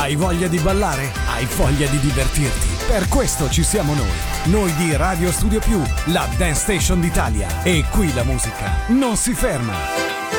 Hai voglia di ballare? Hai voglia di divertirti? Per questo ci siamo noi di Radio Studio Più, la dance station d'Italia. E qui la musica non si ferma.